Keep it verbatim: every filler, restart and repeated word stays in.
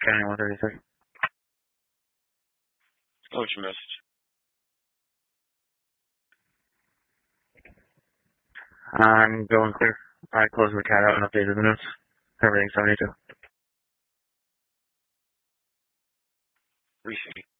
County one thirty-six. What's your message? I'm going clear. I closed the cat out and updated the notes. Everything's seventy-two. Recently.